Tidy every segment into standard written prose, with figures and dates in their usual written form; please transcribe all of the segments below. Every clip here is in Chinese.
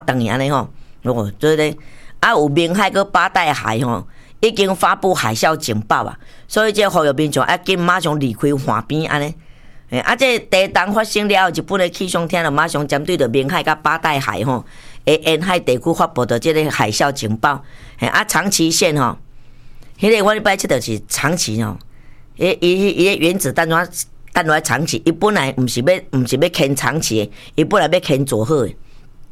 等于安尼吼，对咧，有明海个八大海吼，已经发布海啸警报啊，所以这呼吁民众要紧马上离开岸边安尼。这地动发生了后，日本的气象厅就马上针对着明海甲八大海吼，沿海地区发布的这个海啸警报。长崎县吼，迄个我礼拜七就是长崎吼，伊个原子弹来长崎，伊本来毋是要迁长崎的，伊本来要迁佐贺的。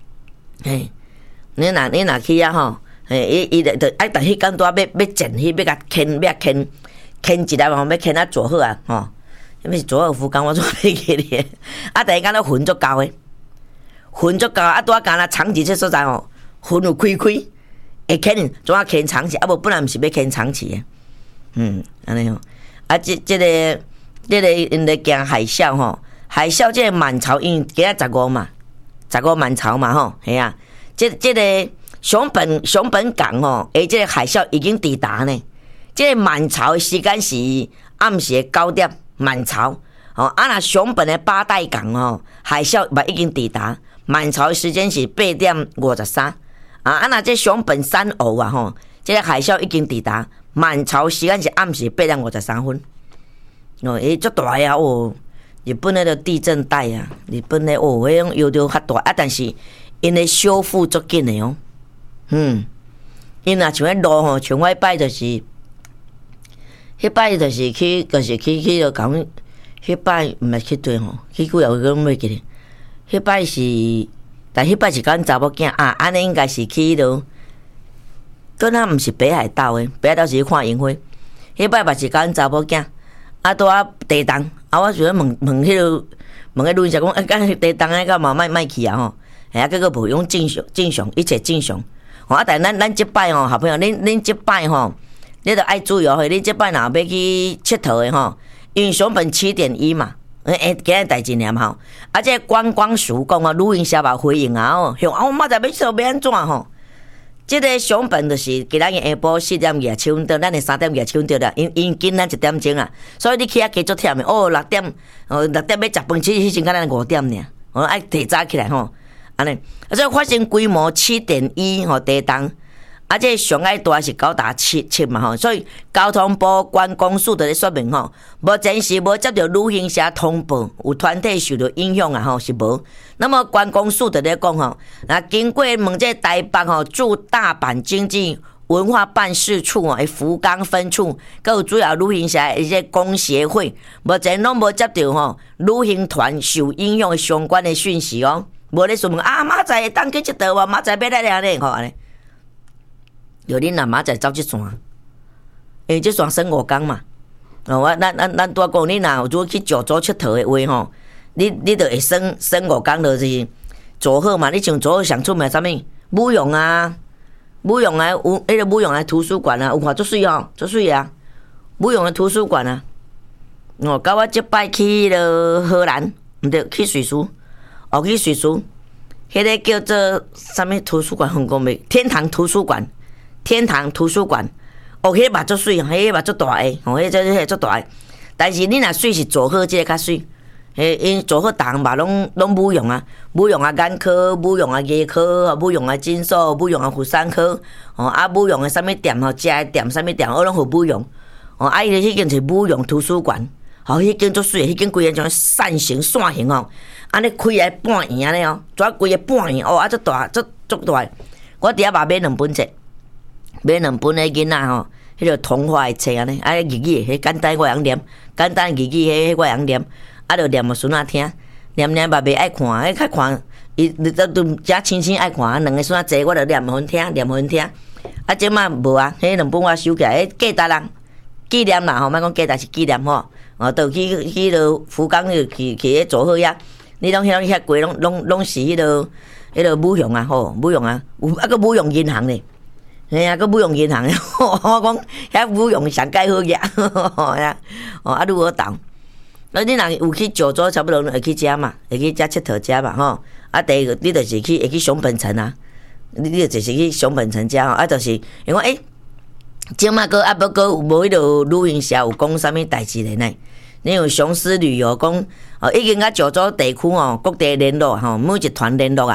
你若去啊吼，伊就但迄间多要建去，要甲迁一粒吼，要迁啊佐贺啊吼。因为佐贺福冈我做袂记哩，突然间咧云足高诶，拄啊干啦长崎这所在吼，云有开，会迁，怎啊迁长崎？无本来毋是要迁长崎诶，安尼吼，这个因咧惊海啸吼，海啸这个满潮因今仔15嘛，15满潮嘛吼，系啊，这个熊本港吼，这个海啸已经抵达呢，这个满潮的时间是暗时9点。满潮若熊本的八大港海啸已经抵达，满潮的时间是8点53若这熊本3号这个海啸已经抵达，满潮时间是暗时8点53分。足大呀日本那个地震带啊，日本的迄种摇到较大但是因的修复足紧的因若像迄路像我摆就是。迄摆就是去就讲，迄摆毋係去对吼，去几后个袂记咧。迄摆是，但迄摆是甲阮查某囝安尼应该是去迄搁那毋是北海道诶，北海道是去看樱花。迄摆嘛是甲阮查某囝，拄啊地动，我就问问个女仔讲，敢地动诶，敢嘛莫去啊吼？结果无用正常，一切正常。但咱即摆好朋友，恁即摆你著爱注意你即摆若要去佚佗的吼，因为熊本7.1嘛，今日代志念吼，这观光署讲旅行社嘛回应我明仔要佚佗要安怎吼？这个熊本就是今仔日下晡4点夜抢到，咱的3点夜抢到啦，因紧咱1点钟啊，所以你去加足忝的6点要食饭，迄时敢咱5点尔，爱提早起来吼，安尼，所以发生规模7.1地动。这上爱大是高达7嘛吼，所以交通部观光署就咧说明吼，目前是无接到旅行社通报有团体受到影响啊吼，是无。那么观光署就咧讲吼，经过问这台北驻大阪经济文化办事处福冈分处，佮有主要旅行社一些工协会，目前拢无接到旅行团受影响的相关的讯息无咧说明明仔会当去佚佗明仔要来安尼安尼。有恁若明仔走即线，因为即线算5天嘛。咱拄讲，你若如果去九州佚佗的话你就会算5天，就是佐贺嘛。你像佐贺上出名啥物？武勇啊，有迄个武勇的图书馆啊，有看足水足水啊。武勇的图书馆啊，甲我即摆去荷兰，毋对，去瑞士，去瑞士，迄个叫做啥物图书馆？香港袂天堂图书馆。迄个嘛足水，迄个嘛足大个，迄个足大个。但是你若水是佐贺，即个较水。因佐贺逐项嘛拢武勇啊，眼科，武勇啊牙科，武勇啊诊所，武勇啊妇产科，武勇的啥物店食的店啥物店，拢互武勇。伊迄间是武勇图书馆，迄间足水，迄间规个像扇形安尼开来半圆安尼抓规个半圆足大足大。我伫遐嘛买2本册。买2本的囡仔迄个童话的册安尼，日语迄简单我会晓念，简单日语迄我会晓念，就念互孙仔听，念嘛袂爱看，迄较看伊都遮亲爱看，两个孙仔坐我就念互因听。即马无啊，迄2本我收起来，价值人纪念啦莫讲价值是纪念都去福冈去佐贺遐，你拢遐过拢是迄个武勇啊武勇啊，有个武勇银行咧。个武勇银行，我讲遐武勇上介好呀，愈好动。你若有去九州，差不多会去遮嘛，会去遮佚佗遮嘛第二个你就是会去熊本城啊，你就是去熊本城遮就是因为即马个要个无迄个旅行社有讲啥物代志咧呢？你有雄狮旅游讲已经甲九州地区各地联络每一团联络啊。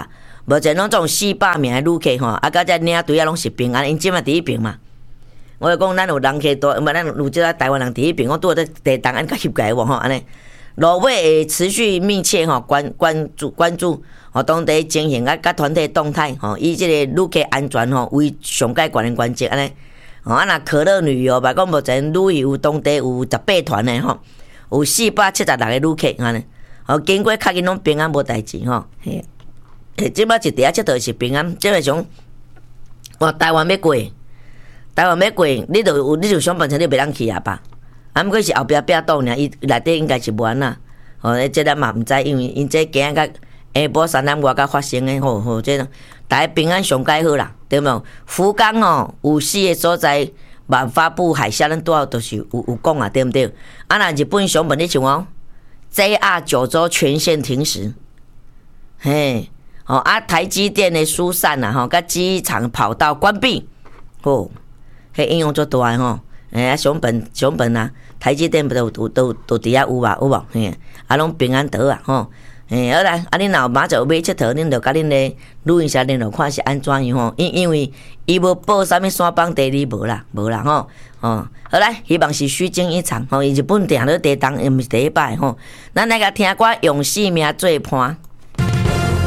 无前拢总400名的旅客吼，啊，甲遮领队啊拢是平安，因即嘛伫迄边嘛。我就讲咱有人客多，咱有即个台湾人伫迄边，我拄好在地动安甲翕解无吼，安尼。路尾会持续密切吼关注吼当地情形啊，甲团体动态吼，以即个旅客安全吼为上界关键安尼。吼啊，若可乐旅游吧，讲目前旅游当地有18团的吼，有476个旅客安尼。吼，经过较紧拢平安无代志吼。嘿，即摆一地啊，佚佗是平安，即个种哇，台湾要过，你就想办法你袂当去啊吧。啊，毋过是后壁壁倒尔，伊内底应该是无安那。吼，即咱嘛毋知，因为因这今仔甲下晡3点外甲发生诶，吼，即大家平安上解好啦，对无？福冈哦，有4个所在万发布海峡，咱拄好都是有讲啊，对毋对？啊，若日本上本你像哦 ，JR 九州全线停驶，嘿，吼啊，台积电的疏散啊，吼，甲机场跑道关闭，吼，迄应用做大诶吼。啊，上本啊，台积电都伫遐有吧，有无？嘿，啊，拢平安倒啊，吼，嘿，好来，啊，恁若马上买佚佗，恁着甲恁的旅行社联络看是安怎样吼，因为伊无报啥物山邦地理无啦，吼，哦，好来，希望是虚惊一场，吼，日本定咧地动，毋是第一摆吼，咱来甲听歌，用性命做伴。